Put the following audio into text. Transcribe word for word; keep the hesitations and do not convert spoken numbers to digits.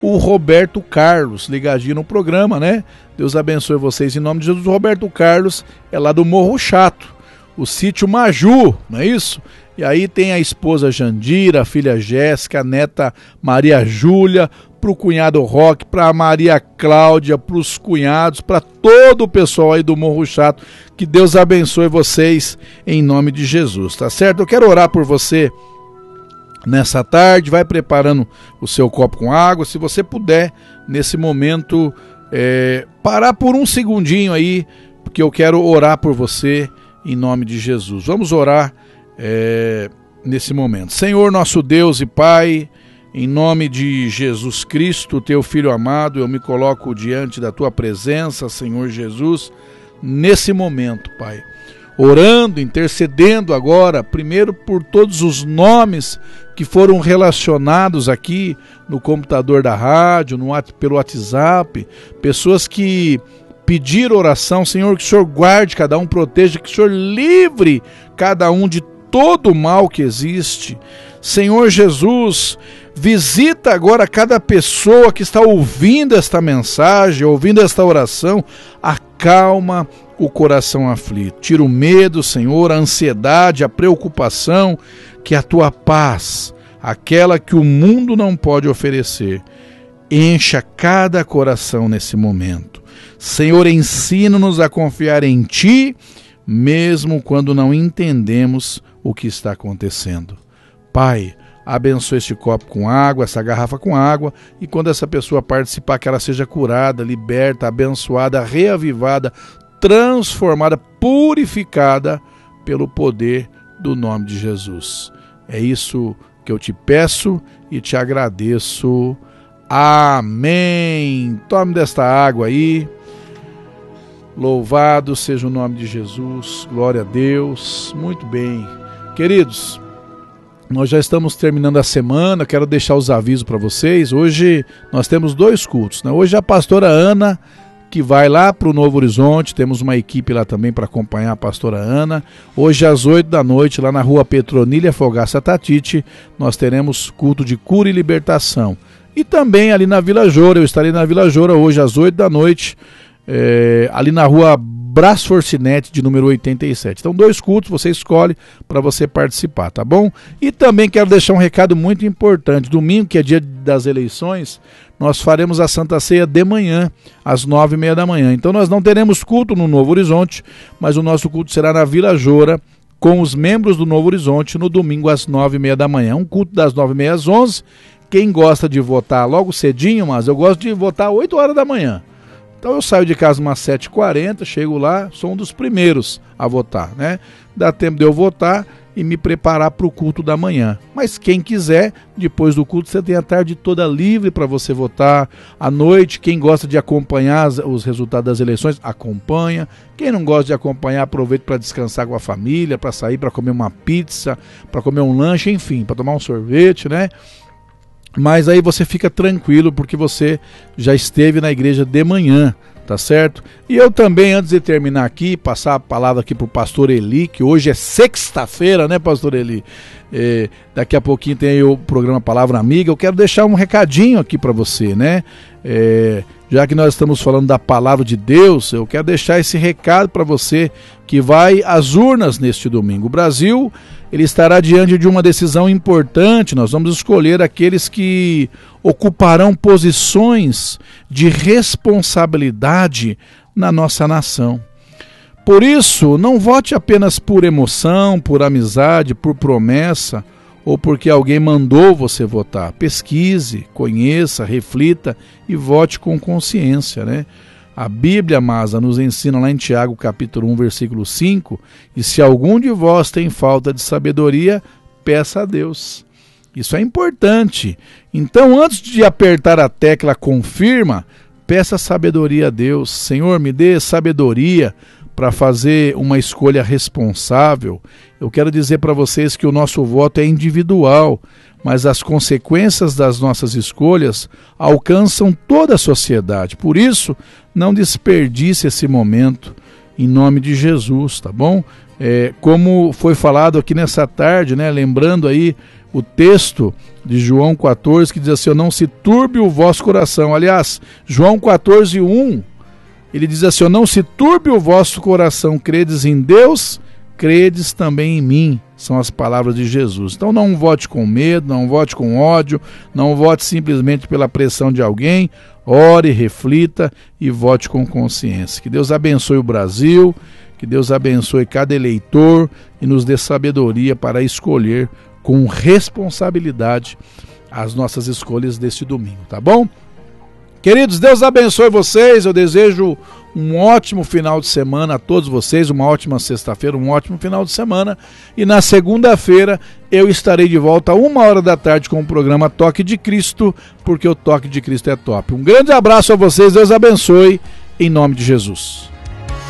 o Roberto Carlos, ligadinho no programa, né? Deus abençoe vocês em nome de Jesus. O Roberto Carlos é lá do Morro Chato, o sítio Maju, não é isso? E aí tem a esposa Jandira, a filha Jéssica, a neta Maria Júlia, pro cunhado Roque, pra Maria Cláudia, pros cunhados, para todo o pessoal aí do Morro Chato. Que Deus abençoe vocês em nome de Jesus, tá certo? Eu quero orar por você nessa tarde. Vai preparando o seu copo com água. Se você puder, nesse momento, é, parar por um segundinho aí, porque eu quero orar por você em nome de Jesus. Vamos orar é, nesse momento. Senhor, nosso Deus e Pai, em nome de Jesus Cristo, teu Filho amado, eu me coloco diante da tua presença, Senhor Jesus, nesse momento, Pai. Orando, intercedendo agora, primeiro por todos os nomes que foram relacionados aqui no computador da rádio, no, pelo WhatsApp, pessoas que pediram oração. Senhor, que o Senhor guarde cada um, proteja, que o Senhor livre cada um de todo o mal que existe. Senhor Jesus, visita agora cada pessoa que está ouvindo esta mensagem, ouvindo esta oração, acalma o coração aflito. Tira o medo, Senhor, a ansiedade, a preocupação, que a tua paz, aquela que o mundo não pode oferecer, encha cada coração nesse momento. Senhor, ensina-nos a confiar em Ti, mesmo quando não entendemos o que está acontecendo. Pai, abençoe este copo com água, essa garrafa com água, e quando essa pessoa participar, que ela seja curada, liberta, abençoada, reavivada, transformada, purificada pelo poder do nome de Jesus. É isso que eu te peço e te agradeço. Amém. Tome desta água aí. Louvado seja o nome de Jesus. Glória a Deus. Muito bem. Queridos, nós já estamos terminando a semana. Quero deixar os avisos para vocês. Hoje nós temos dois cultos, né? Hoje a pastora Ana, que vai lá para o Novo Horizonte, temos uma equipe lá também para acompanhar a pastora Ana. Hoje às oito da noite, lá na rua Petronília Fogaça Tatite, nós teremos culto de cura e libertação. E também ali na Vila Joura, eu estarei na Vila Joura hoje às oito da noite, é, ali na rua Brás Forcinete, de número oitenta e sete. Então, dois cultos, você escolhe para você participar, tá bom? E também quero deixar um recado muito importante. Domingo, que é dia das eleições, nós faremos a Santa Ceia de manhã, às nove e meia da manhã. Então, nós não teremos culto no Novo Horizonte, mas o nosso culto será na Vila Joura, com os membros do Novo Horizonte, no domingo, às nove e meia da manhã. Um culto das nove e meia às onze. Quem gosta de votar logo cedinho, mas eu gosto de votar às oito horas da manhã. Então eu saio de casa umas sete e quarenta, chego lá, sou um dos primeiros a votar, né? Dá tempo de eu votar e me preparar para o culto da manhã. Mas quem quiser, depois do culto, você tem a tarde toda livre para você votar. À noite, quem gosta de acompanhar os resultados das eleições, acompanha. Quem não gosta de acompanhar, aproveita para descansar com a família, para sair, para comer uma pizza, para comer um lanche, enfim, para tomar um sorvete, né? Mas aí você fica tranquilo porque você já esteve na igreja de manhã, tá certo? E eu também, antes de terminar aqui, passar a palavra aqui pro pastor Eli, que hoje é sexta-feira, né, pastor Eli? É, daqui a pouquinho tem aí o programa Palavra Amiga. Eu quero deixar um recadinho aqui para você, né? É, já que nós estamos falando da palavra de Deus, eu quero deixar esse recado para você que vai às urnas neste domingo. O Brasil, ele estará diante de uma decisão importante. Nós vamos escolher aqueles que ocuparão posições de responsabilidade na nossa nação. Por isso, não vote apenas por emoção, por amizade, por promessa, ou porque alguém mandou você votar. Pesquise, conheça, reflita e vote com consciência, né? A Bíblia, Masa, nos ensina lá em Tiago, capítulo um, versículo cinco, e se algum de vós tem falta de sabedoria, peça a Deus. Isso é importante. Então, antes de apertar a tecla confirma, peça sabedoria a Deus. Senhor, me dê sabedoria para fazer uma escolha responsável. Eu quero dizer para vocês que o nosso voto é individual, mas as consequências das nossas escolhas alcançam toda a sociedade. Por isso, não desperdice esse momento, em nome de Jesus, tá bom? É, como foi falado aqui nessa tarde, né, lembrando aí o texto de João quatorze, que diz assim: não se turbe o vosso coração. Aliás, João quatorze, um, ele diz assim: não se turbe o vosso coração, credes em Deus, credes também em mim. São as palavras de Jesus. Então não vote com medo, não vote com ódio, não vote simplesmente pela pressão de alguém. Ore, reflita e vote com consciência. Que Deus abençoe o Brasil, que Deus abençoe cada eleitor e nos dê sabedoria para escolher com responsabilidade as nossas escolhas deste domingo, tá bom? Queridos, Deus abençoe vocês. Eu desejo um ótimo final de semana a todos vocês, uma ótima sexta-feira, um ótimo final de semana. E na segunda-feira eu estarei de volta a uma hora da tarde com o programa Toque de Cristo, porque o Toque de Cristo é top. Um grande abraço a vocês, Deus abençoe, em nome de Jesus.